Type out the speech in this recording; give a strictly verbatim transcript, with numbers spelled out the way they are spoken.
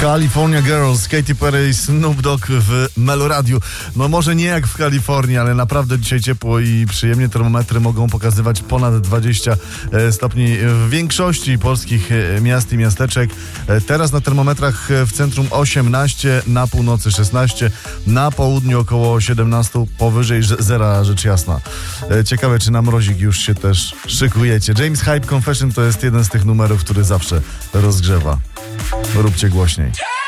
California Girls, Katy Perry i Snoop Dogg w Meloradiu. No może nie jak w Kalifornii, ale naprawdę dzisiaj ciepło i przyjemnie. Termometry mogą pokazywać ponad dwadzieścia stopni w większości polskich miast i miasteczek. Teraz na termometrach w centrum osiemnaście, na północy szesnaście, na południu około siedemnaście, powyżej zera, rzecz jasna. Ciekawe, czy na mrozik już się też szykujecie. James Hype Confession to jest jeden z tych numerów, który zawsze rozgrzewa. Róbcie głośniej.